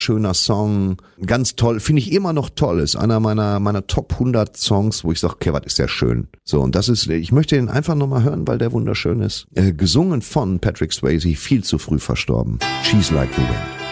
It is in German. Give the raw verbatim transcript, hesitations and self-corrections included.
wunderschöner Song, ganz toll, finde ich immer noch toll, ist einer meiner meiner Top hundert Songs, wo ich sage, okay, was ist der schön. So, und das ist, ich möchte den einfach nochmal hören, weil der wunderschön ist. Äh, gesungen von Patrick Swayze, viel zu früh verstorben. She's Like the Wind.